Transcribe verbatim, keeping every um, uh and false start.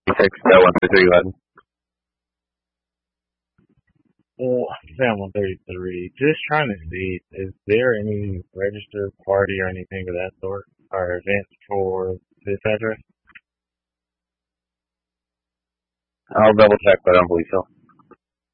six, uh, one thirty-three, go ahead. Well, Sam one thirty-three. Just trying to see, is there any registered party or anything of that sort, or events for this address? I'll double check, but I don't believe so.